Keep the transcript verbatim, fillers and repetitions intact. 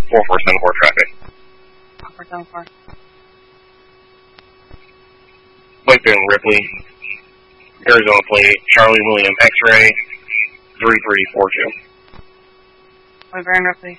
four four seven four traffic. four seven four. Whitebeard Ripley, Arizona plate, Charlie William X-ray, three three four two. Whitebeard Ripley.